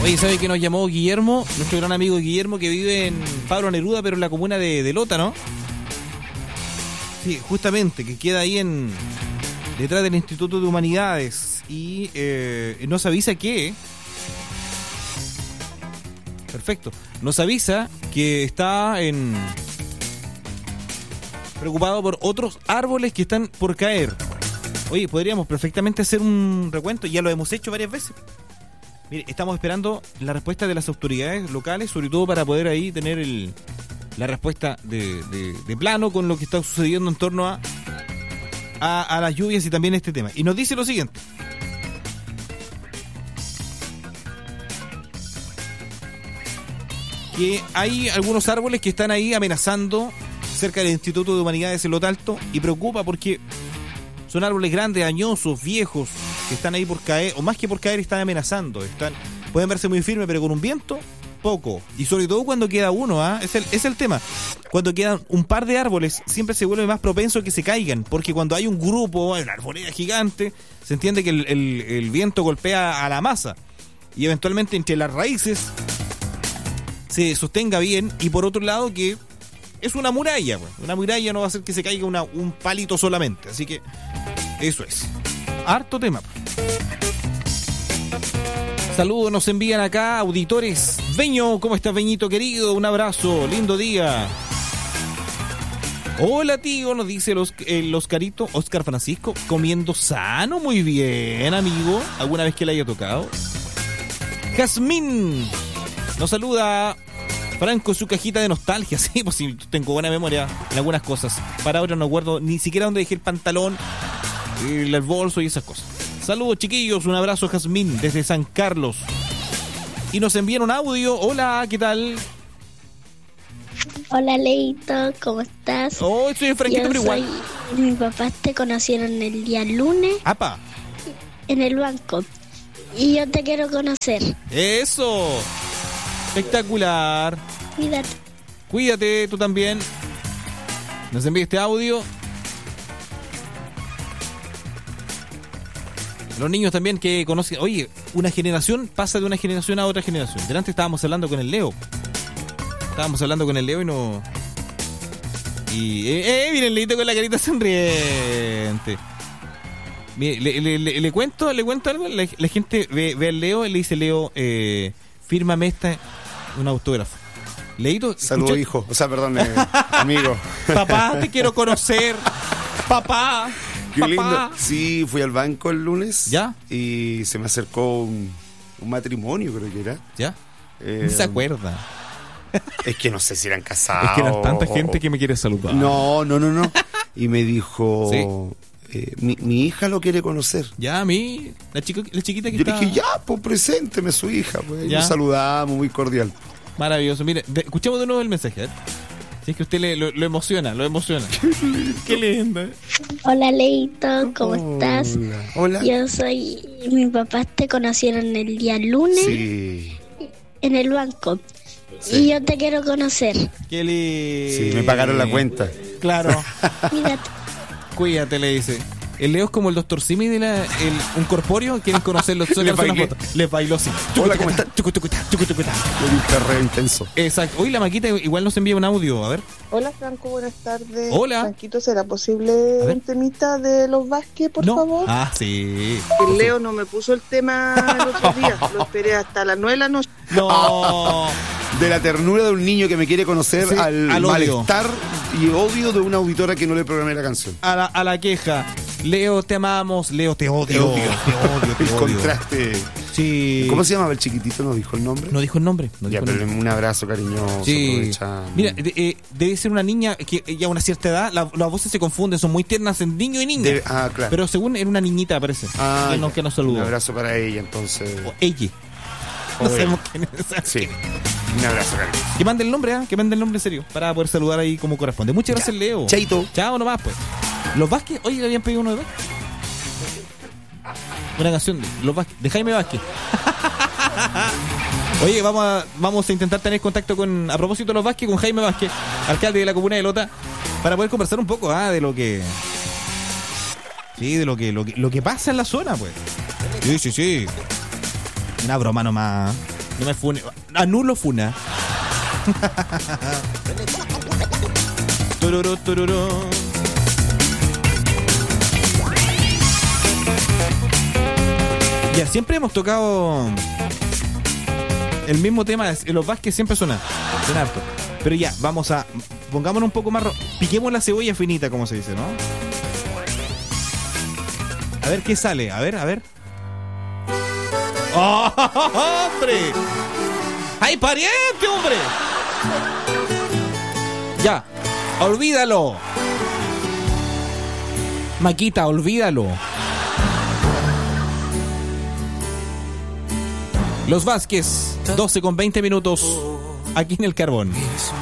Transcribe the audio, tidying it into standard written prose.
Oye, ¿sabe que nos llamó Guillermo? Nuestro gran amigo Guillermo, que vive en Pablo Neruda, pero en la comuna de Lota, ¿no? Sí, justamente, que queda ahí detrás del Instituto de Humanidades. Y nos avisa que... Perfecto. Nos avisa que está preocupado por otros árboles que están por caer. Oye, podríamos perfectamente hacer un recuento, ya lo hemos hecho varias veces. Mire, estamos esperando la respuesta de las autoridades locales, sobre todo para poder ahí tener la respuesta de plano con lo que está sucediendo en torno a las lluvias y también este tema. Y nos dice lo siguiente. Que hay algunos árboles que están ahí amenazando cerca del Instituto de Humanidades en Lota Alto, y preocupa porque son árboles grandes, añosos, viejos, que están ahí por caer, o más que por caer, están amenazando. Pueden verse muy firmes, pero con un viento, poco. Y sobre todo cuando queda uno, es el tema. Cuando quedan un par de árboles, siempre se vuelve más propenso a que se caigan, porque cuando hay un grupo, hay una arboleda gigante, se entiende que el viento golpea a la masa, y eventualmente entre las raíces se sostenga bien, y por otro lado que es una muralla, pues. Una muralla no va a hacer que se caiga un palito solamente, así que eso es. Harto tema. Saludos, nos envían acá auditores. Beño, ¿cómo estás, Beñito querido? Un abrazo, lindo día. Hola, tío, nos dice el Oscarito, Oscar Francisco, comiendo sano, muy bien, amigo. ¿Alguna vez que le haya tocado? Jazmín nos saluda. Franco, su cajita de nostalgia. Sí, pues sí, tengo buena memoria en algunas cosas. Para ahora no acuerdo ni siquiera dónde dejé el pantalón, el bolso y esas cosas. Saludos, chiquillos, un abrazo, Jazmín, desde San Carlos. Y nos envían un audio. Hola, ¿qué tal? Hola, Leito, ¿cómo estás? Oh, soy Franquito, pero igual. Mis papás te conocieron el día lunes. ¡Apa! En el banco. Y yo te quiero conocer. ¡Eso! Espectacular. Cuídate. Cuídate, tú también. Nos envía este audio. Los niños también que conocen. Oye, una generación pasa de una generación a otra generación. Delante estábamos hablando con el Leo. Y no. Y. Miren, el Leito con la carita sonriente. Mire, le cuento algo. La gente ve al Leo y le dice: Leo, fírmame un autógrafo. Leito. Saludos, hijo. O sea, perdón, amigo. Papá, te quiero conocer. Papá. Qué lindo. Sí, fui al banco el lunes. ¿Ya? Y se me acercó un matrimonio, creo que era. ¿Ya? No se acuerda. Es que no sé si eran casados. Es que eran tanta gente que me quiere saludar. No. Y me dijo... ¿Sí? Mi hija lo quiere conocer. Ya, a mí, la chiquita que yo está... Yo dije, ya, pues presénteme su hija. Pues. Nos saludamos, muy cordial. Maravilloso. Mire, escuchemos de nuevo el mensaje. Si es que usted lo emociona. Qué lindo. Hola, Leito, ¿cómo estás? Hola. Mis papás te conocieron el día lunes. Sí. En el banco. Sí. Y yo te quiero conocer. Qué lindo. Sí, me pagaron la cuenta. Claro. Cuídate, le dice. El Leo es como el Dr. Simi de un corpóreo. ¿Quieren conocerlo? Les bailó así. Hola, ¿cómo estás? Le di un perreo intenso. Exacto. Hoy la Maquita igual nos envía un audio. A ver. Hola, Franco, buenas tardes. Hola. Franquito, ¿será posible un temita de los Vázquez, por favor? Ah, sí. El Leo no me puso el tema el otro día. Lo esperé hasta las 9 de la noche. No. De la ternura de un niño que me quiere conocer, sí, al malestar y odio de una auditora que no le programé la canción. A la queja. Leo, te amamos. Leo, te odio. El contraste. Sí. ¿Cómo se llamaba el chiquitito? ¿No dijo el nombre? No dijo el nombre. Pero un abrazo cariñoso. Sí. Mira, debe ser una niña que ya a una cierta edad las voces se confunden, son muy tiernas en niño y niña. Claro. Pero según era una niñita, parece. Que nos saludó. Un abrazo para ella, entonces. O ella. No sabemos quién es. Sí. Un abrazo, cariñoso. Que mande el nombre, que mande el nombre en serio, para poder saludar ahí como corresponde. Muchas gracias, Leo. Chaito. Chao nomás, pues. Los Vázquez, oye, le habían pedido uno de Vázquez. Una canción de Los Vázquez, de Jaime Vázquez. Oye, vamos a intentar tener contacto a propósito de Los Vázquez, con Jaime Vázquez, alcalde de la comuna de Lota, para poder conversar un poco de lo que... Sí, de lo que pasa en la zona, pues. Sí. Una broma nomás. No me fune. Anulo funa. Tururú, tururú. Ya, siempre hemos tocado el mismo tema. Los Vázquez siempre suenan harto. Pero ya, vamos a... Pongámonos un poco más... Piquemos la cebolla finita, como se dice, ¿no? A ver qué sale. A ver. ¡Oh, hombre! ¡Ay, pariente, hombre! Ya, olvídalo. Maquita, olvídalo. Los Vázquez, 12 con 20 minutos, aquí en El Carbón. Mis